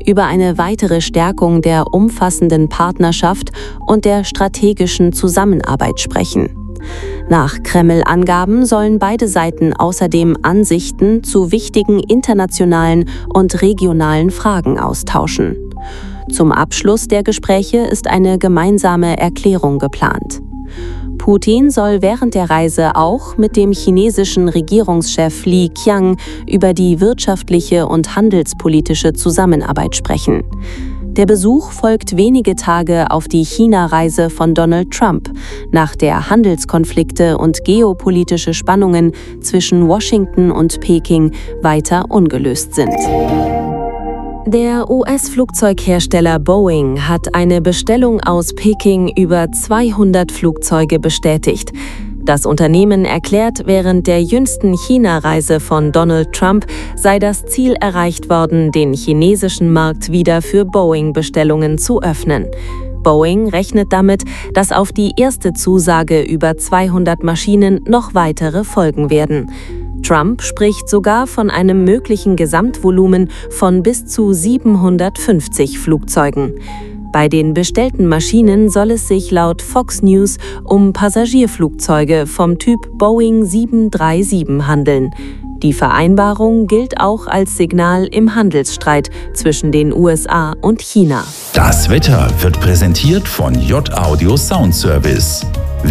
über eine weitere Stärkung der umfassenden Partnerschaft und der strategischen Zusammenarbeit sprechen. Nach Kreml-Angaben sollen beide Seiten außerdem Ansichten zu wichtigen internationalen und regionalen Fragen austauschen. Zum Abschluss der Gespräche ist eine gemeinsame Erklärung geplant. Putin soll während der Reise auch mit dem chinesischen Regierungschef Li Qiang über die wirtschaftliche und handelspolitische Zusammenarbeit sprechen. Der Besuch folgt wenige Tage auf die China-Reise von Donald Trump, nach der Handelskonflikte und geopolitische Spannungen zwischen Washington und Peking weiter ungelöst sind. Der US-Flugzeughersteller Boeing hat eine Bestellung aus Peking über 200 Flugzeuge bestätigt. Das Unternehmen erklärt, während der jüngsten China-Reise von Donald Trump sei das Ziel erreicht worden, den chinesischen Markt wieder für Boeing-Bestellungen zu öffnen. Boeing rechnet damit, dass auf die erste Zusage über 200 Maschinen noch weitere folgen werden. Trump spricht sogar von einem möglichen Gesamtvolumen von bis zu 750 Flugzeugen. Bei den bestellten Maschinen soll es sich laut Fox News um Passagierflugzeuge vom Typ Boeing 737 handeln. Die Vereinbarung gilt auch als Signal im Handelsstreit zwischen den USA und China. Das Wetter wird präsentiert von J-Audio Soundservice.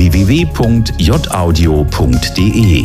www.jaudio.de.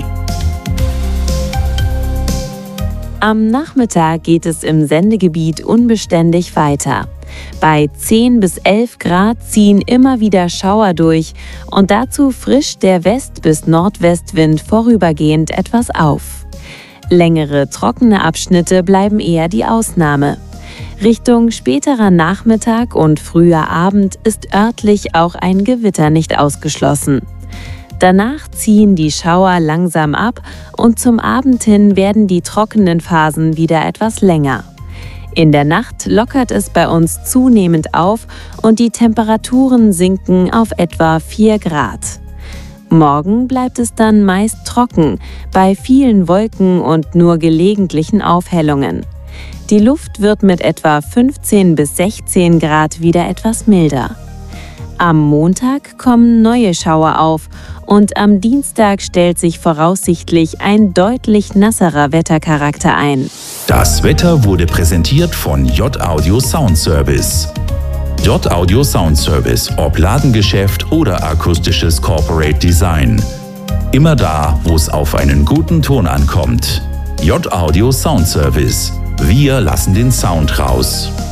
Am Nachmittag geht es im Sendegebiet unbeständig weiter. Bei 10 bis 11 Grad ziehen immer wieder Schauer durch und dazu frischt der West- bis Nordwestwind vorübergehend etwas auf. Längere, trockene Abschnitte bleiben eher die Ausnahme. Richtung späterer Nachmittag und früher Abend ist örtlich auch ein Gewitter nicht ausgeschlossen. Danach ziehen die Schauer langsam ab und zum Abend hin werden die trockenen Phasen wieder etwas länger. In der Nacht lockert es bei uns zunehmend auf und die Temperaturen sinken auf etwa 4 Grad. Morgen bleibt es dann meist trocken, bei vielen Wolken und nur gelegentlichen Aufhellungen. Die Luft wird mit etwa 15 bis 16 Grad wieder etwas milder. Am Montag kommen neue Schauer auf und am Dienstag stellt sich voraussichtlich ein deutlich nasserer Wettercharakter ein. Das Wetter wurde präsentiert von J-Audio Soundservice. J-Audio Soundservice, ob Ladengeschäft oder akustisches Corporate Design. Immer da, wo es auf einen guten Ton ankommt. J-Audio Soundservice. Wir lassen den Sound raus.